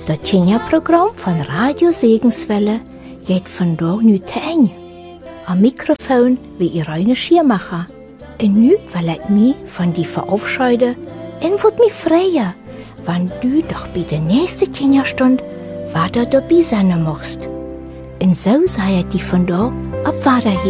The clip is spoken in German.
Das Kinderprogramm von Radio Segenswelle geht von da nu te Ende. Am Mikrofon wie ihr Reine Schiermacher. Und nu will ich mich von die verabscheiden und wird mich freuen, wenn du doch bei der nächsten Kinderstunde weiter dabei sein musst. Und so sei ich die von da ab weiter hier.